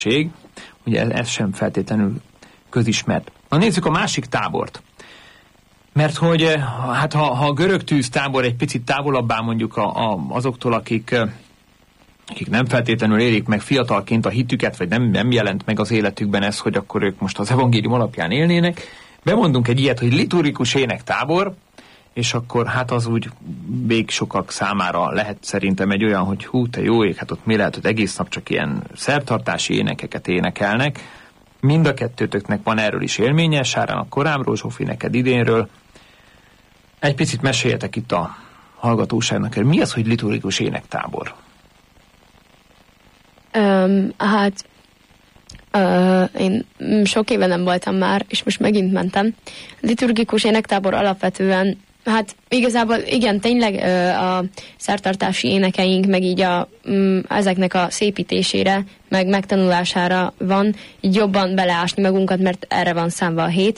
ugye ez sem feltétlenül közismert. Na nézzük a másik tábort. Mert hogy hát ha a görög tűz tábor egy picit távolabbá mondjuk azoktól, akik nem feltétlenül élik meg fiatalként a hitüket, vagy nem jelent meg az életükben ez, hogy akkor ők most az evangélium alapján élnének, bemondunk egy ilyet, hogy liturgikus énektábor, és akkor hát az úgy még sokak számára lehet szerintem egy olyan, hogy hú, te jó ég, hát ott mi lehet, hogy egész nap csak ilyen szertartási énekeket énekelnek. Mind a kettőtöknek van erről is élménye, Sárának korábbról, Zsófi neked idénről. Egy picit meséljetek itt a hallgatóságnak, mi az, hogy liturgikus énektábor? Én sok éve nem voltam már, és most megint mentem. Liturgikus énektábor alapvetően, hát igazából igen, tényleg a szertartási énekeink, meg így ezeknek a szépítésére, meg megtanulására van, így jobban beleásni magunkat, mert erre van számva a hét.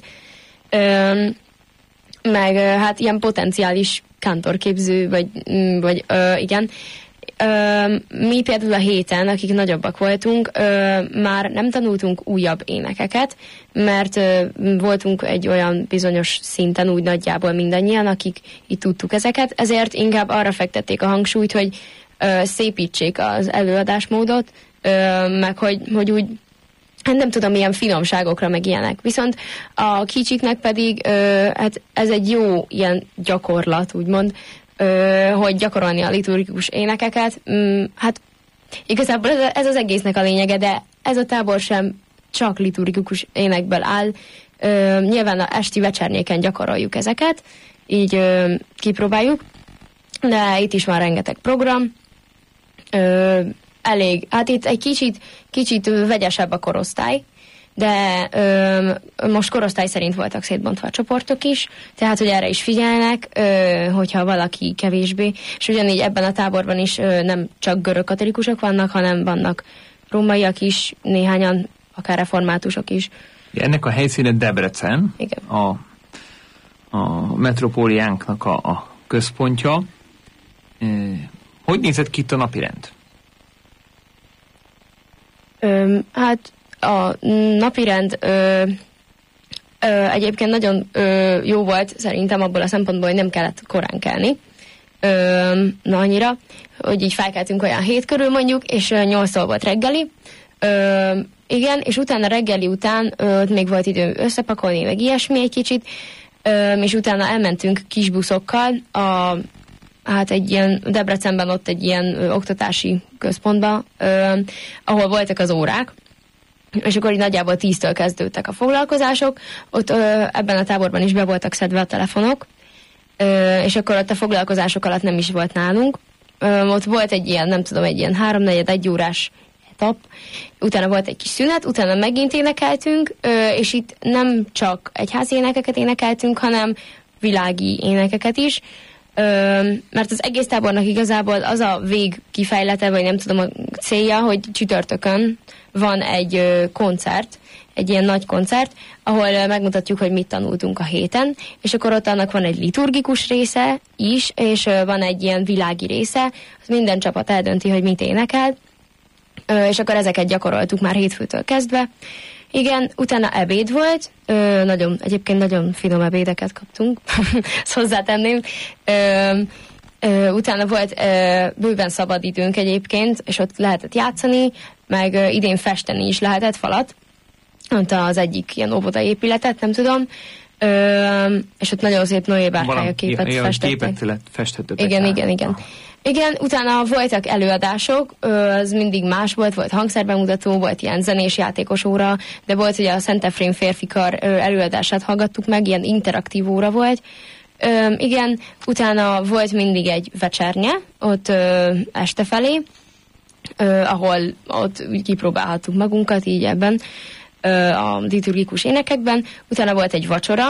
Meg hát ilyen potenciális kántorképző, vagy igen. Mi például a héten, akik nagyobbak voltunk, már nem tanultunk újabb énekeket, mert voltunk egy olyan bizonyos szinten úgy nagyjából mindannyian, akik itt tudtuk ezeket, ezért inkább arra fektették a hangsúlyt, hogy szépítsék az előadásmódot, meg hogy úgy nem tudom, milyen finomságokra meg ilyenek. Viszont a kicsiknek pedig hát ez egy jó ilyen gyakorlat, úgymond, hogy gyakorolni a liturgikus énekeket. Hát igazából ez az egésznek a lényege, de ez a tábor sem csak liturgikus énekből áll. Nyilván a esti vecsernyéken gyakoroljuk ezeket, így kipróbáljuk, de itt is van rengeteg program. Elég, hát itt egy kicsit vegyesebb a korosztály, de most korosztály szerint voltak szétbontva a csoportok is, tehát, hogy erre is figyelnek, hogyha valaki kevésbé, és ugyanígy ebben a táborban is nem csak görög katolikusok vannak, hanem vannak rómaiak is, néhányan, akár reformátusok is. Ennek a helyszíne Debrecen, igen. A metropóliánknak a központja. Hogy nézett ki itt a napirend? Hát a napirend egyébként nagyon jó volt szerintem abból a szempontból, hogy nem kellett korán kelni. Na annyira, hogy így felkeltünk olyan 7 körül mondjuk, és 8-tól volt reggeli. Igen, és utána reggeli után még volt idő összepakolni, meg ilyesmi egy kicsit, és utána elmentünk kis buszokkal hát egy ilyen, Debrecenben ott egy ilyen oktatási központba, ahol voltak az órák, és akkor így nagyjából 10-től kezdődtek a foglalkozások, ott ebben a táborban is be voltak szedve a telefonok, és akkor ott a foglalkozások alatt nem is volt nálunk. Ott volt egy ilyen, nem tudom, egy ilyen 3-4-1 órás etap, utána volt egy kis szünet, utána megint énekeltünk, és itt nem csak egyházi énekeket énekeltünk, hanem világi énekeket is, mert az egész tábornak igazából az a végkifejlete, vagy nem tudom a célja, hogy csütörtökön van egy koncert, egy ilyen nagy koncert, ahol megmutatjuk, hogy mit tanultunk a héten, és akkor ott annak van egy liturgikus része is, és van egy ilyen világi része, az minden csapat eldönti, hogy mit énekel, és akkor ezeket gyakoroltuk már hétfőtől kezdve. Igen, utána ebéd volt, egyébként nagyon finom ebédeket kaptunk, ezt hozzátenném. Utána volt bőven szabad időnk egyébként, és ott lehetett játszani, meg idén festeni is lehetett falat, ott az egyik ilyen óvodaépületet, nem tudom, és ott nagyon szép Noé Bárkája képet festettek. Igen. Igen, utána voltak előadások, az mindig más volt hangszerbemutató, volt ilyen zenés játékos óra, de volt ugye a Szent Efrém férfikar előadását hallgattuk meg, ilyen interaktív óra volt. Igen, utána volt mindig egy vecsernye, ott este felé, ahol ott kipróbálhattuk magunkat így ebben a liturgikus énekekben. Utána volt egy vacsora,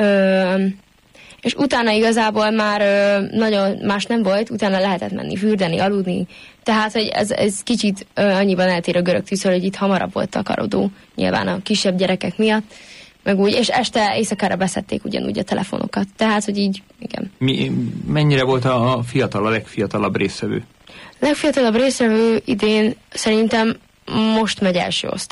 és utána igazából már nagyon más nem volt, utána lehetett menni fürdeni, aludni. Tehát, hogy ez kicsit annyiban eltér a görög tűzről, hogy itt hamarabb volt takarodó, nyilván a kisebb gyerekek miatt, meg úgy, és este éjszakára beszedték ugyanúgy a telefonokat. Tehát, hogy így, igen. Mennyire volt a legfiatalabb résztvevő? A legfiatalabb résztvevő idén szerintem most megy első